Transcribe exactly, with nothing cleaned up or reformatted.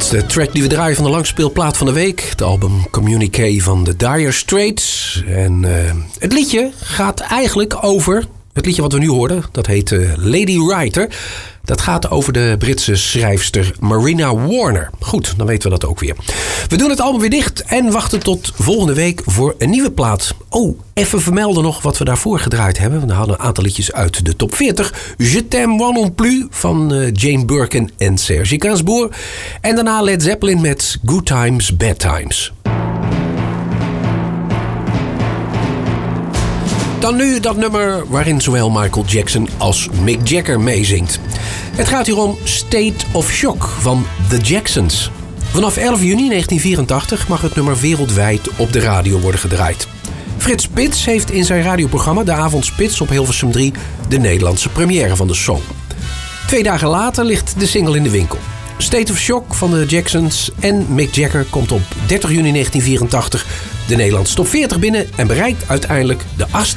laatste track die we draaien van de langspeelplaat van de week. Het album Communique van The Dire Straits. En uh, het liedje gaat eigenlijk over... Het liedje wat we nu hoorden, dat heet uh, Lady Writer. Dat gaat over de Britse schrijfster Marina Warner. Goed, dan weten we dat ook weer. We doen het album weer dicht en wachten tot volgende week voor een nieuwe plaat. Oh, even vermelden nog wat we daarvoor gedraaid hebben. We hadden een aantal liedjes uit de top veertig. Je t'aime moi non plus van uh, Jane Birkin en Serge Gainsbourg. En daarna Led Zeppelin met Good Times, Bad Times. Dan nu dat nummer waarin zowel Michael Jackson als Mick Jagger meezingt. Het gaat hier om State of Shock van The Jacksons. Vanaf elf juni negentien vierentachtig mag het nummer wereldwijd op de radio worden gedraaid. Frits Spits heeft in zijn radioprogramma De Avondspits op Hilversum drie de Nederlandse première van de song. Twee dagen later ligt de single in de winkel. State of Shock van de Jacksons en Mick Jagger komt op dertig juni negentien vierentachtig de Nederlandse top veertig binnen en bereikt uiteindelijk de achtste